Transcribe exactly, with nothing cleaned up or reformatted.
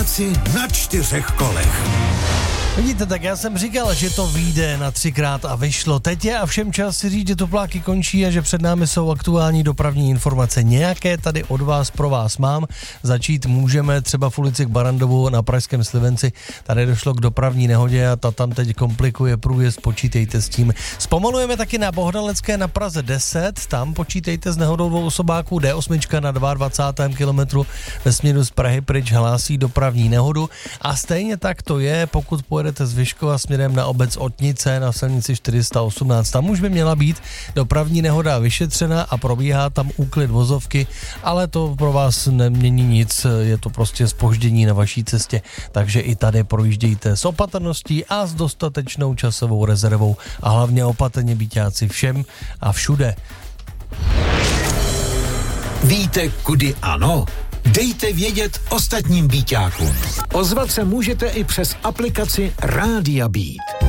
Byťáci na čtyřech kolech. Vidíte, tak já jsem říkal, že to vyjde na třikrát a vyšlo. Teď je a všem čas si říct, že topláky končí a že před námi jsou aktuální dopravní informace. Nějaké tady od vás pro vás mám. Začít můžeme třeba v ulici k Barandovu na Pražském Slivenci. Tady došlo k dopravní nehodě a ta tam teď komplikuje průjezd, počítejte s tím. Zpomalujeme taky na Bohdalecké na Praze deset, tam počítejte s nehodou dvou osobáků. D osm na dvacátém druhém kilometru ve směru z Prahy pryč hlásí dopravní nehodu a stejně tak to je, pokud pojedete z Vyškova směrem na obec Otnice na silnici čtyři sta osmnáct. Tam už by měla být dopravní nehoda vyšetřena a probíhá tam úklid vozovky, ale to pro vás nemění nic, je to prostě zpoždění na vaší cestě, takže i tady projíždějte s opatrností a s dostatečnou časovou rezervou a hlavně opatrně byťáci všem a všude. Víte, kudy ano? Dejte vědět ostatním byťákům. Ozvat se můžete i přes aplikaci Rádia Beat.